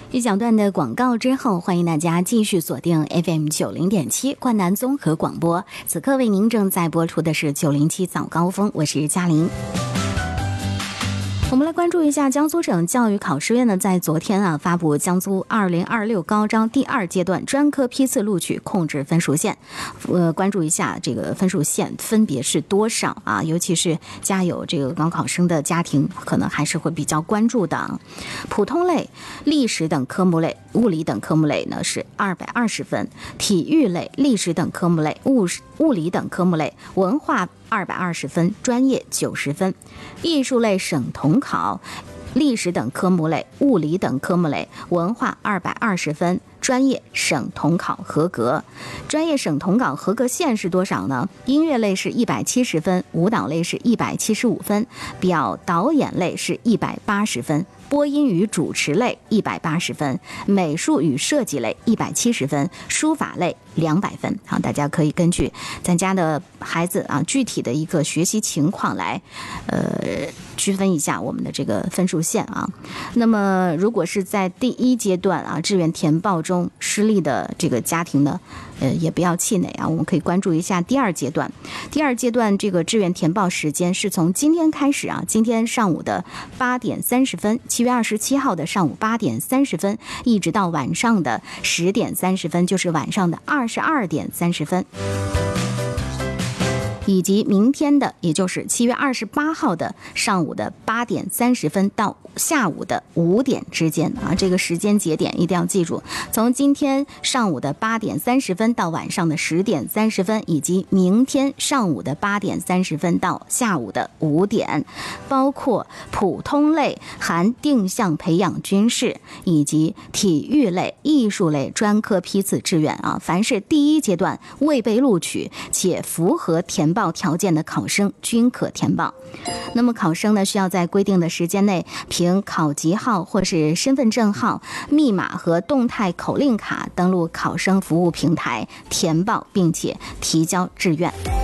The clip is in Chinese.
一小段的广告之后，欢迎大家继续锁定 FM90.7 冠南综合广播。此刻为您正在播出的是907早高峰，我是嘉玲。我们来关注一下江苏省教育考试院呢，在昨天发布江苏2026高招第2阶段专科批次录取控制分数线。关注一下这个分数线分别是多少啊？尤其是家有这个高考生的家庭，可能还是会比较关注的。普通类、历史等科目类、物理等科目类呢是220分，体育类、历史等科目类、物理等科目类、文化220分，专业90分，艺术类省统考、历史等科目类、物理等科目类、文化220分，专业省统考合格。专业省统考合格线是多少呢？音乐类是170分，舞蹈类是175分，表导演类是180分，播音与主持类180分，美术与设计类170分，书法类200分。好，大家可以根据咱家的孩子具体的一个学习情况来区分一下我们的这个分数线啊。那么如果是在第1阶段志愿填报中失利的这个家庭呢，也不要气馁我们可以关注一下第2阶段。第2阶段这个志愿填报时间是从今天开始今天上午的8点30分，7月27号的上午8点30分，一直到晚上的10点30分，就是晚上的22点30分。以及明天的，也就是7月28号的上午的8点30分到下午的5点之间这个时间节点一定要记住。从今天上午的8点30分到晚上的10点30分，以及明天上午的8点30分到下午的5点，包括普通类含定向培养军事以及体育类、艺术类专科批次志愿凡是第1阶段未被录取且符合填报条件的考生均可填报。那么考生呢，需要在规定的时间内凭考级号或是身份证号、密码和动态口令卡登录考生服务平台填报，并且提交志愿。